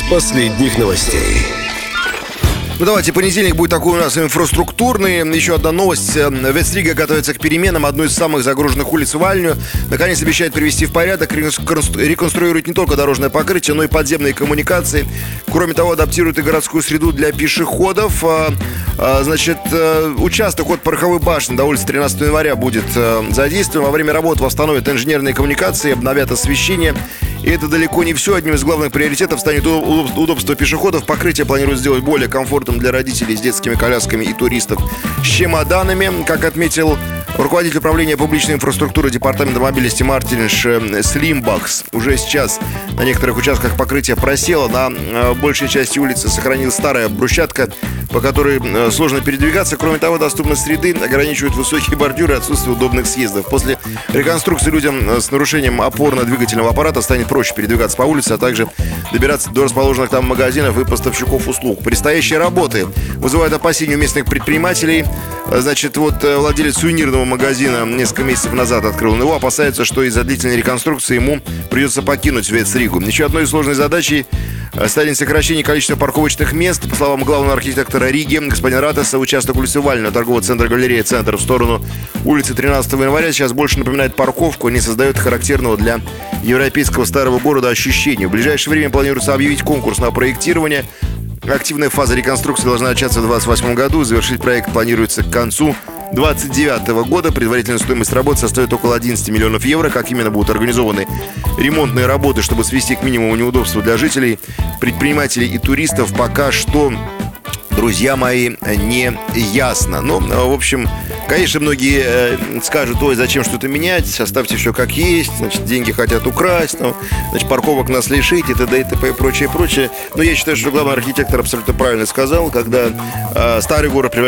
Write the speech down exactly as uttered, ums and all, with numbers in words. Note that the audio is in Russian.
последних новостей. Ну давайте, понедельник будет такой у нас инфраструктурный. Еще одна новость. Вестрига готовится к переменам. Одну из самых загруженных улиц Вальню наконец обещает привести в порядок, реконструирует не только дорожное покрытие, но и подземные коммуникации. Кроме того, адаптирует и городскую среду для пешеходов. Значит, участок от Пороховой башни до улицы тринадцатого января будет задействован. Во время работ восстановят инженерные коммуникации, обновят освещение. И это далеко не все. Одним из главных приоритетов станет удобство пешеходов. Покрытие планируют сделать более комфортным для родителей с детскими колясками и туристов с чемоданами. Как отметил руководитель управления публичной инфраструктуры департамента мобильности Мартин Слимбахс, уже сейчас на некоторых участках покрытие просело. На большей части улицы сохранилась старая брусчатка, по которой сложно передвигаться. Кроме того, доступность среды ограничивают высокие бордюры и отсутствие удобных съездов. После реконструкции людям с нарушением опорно-двигательного аппарата станет проще передвигаться по улице, а также добираться до расположенных там магазинов и поставщиков услуг. Предстоящие работы вызывают опасения у местных предпринимателей. Значит, вот владелец сувенирного магазина несколько месяцев назад открыл его. Опасается, что из-за длительной реконструкции ему придется покинуть Вестригу. Еще одной сложной задачей станет сокращение количества парковочных мест. По словам главного архитектора Риги господина Ратеса, участок улицы Вальна, торгового центра галерея «Центр» в сторону улицы тринадцатого января сейчас больше напоминает парковку, не создает характерного для европейского старого города ощущения. В ближайшее время планируется объявить конкурс на проектирование. Активная фаза реконструкции должна начаться в двадцать восьмом году. Завершить проект планируется к концу двадцать девятого года. Предварительная стоимость работы составит около одиннадцать миллионов евро. Как именно будут организованы ремонтные работы, чтобы свести к минимуму неудобства для жителей, предпринимателей и туристов, пока что, друзья мои, не ясно. Но, в общем, конечно, многие э, скажут: ой, зачем что-то менять, оставьте все как есть, значит, деньги хотят украсть, ну, значит, парковок нас лишить и т.д. и т.п. и прочее, прочее. Но я считаю, что главный архитектор абсолютно правильно сказал, когда э, старый город превращается